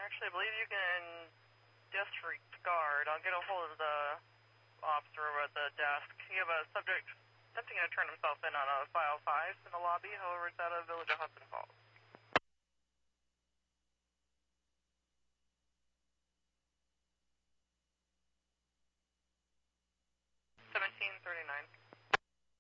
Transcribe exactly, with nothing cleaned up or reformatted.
Actually, I believe you can disregard. I'll get a hold of the officer over at the desk. You have a subject attempting to turn himself in on a file five in the lobby. However, it's out of Village of Hudson Falls. seventeen thirty-nine.